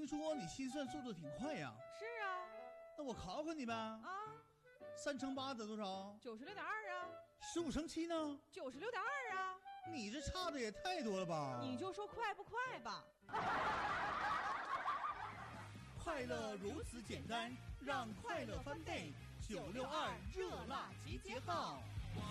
听说你心算速度挺快呀？ 是啊。 那我考考你呗。 啊 ，3乘8得多少 ？96.2啊。 15乘7呢 ？96.2啊。 你这差的也太多了吧？ 你就说快不快吧。 快乐如此简单，让快乐翻倍。962热辣集结号。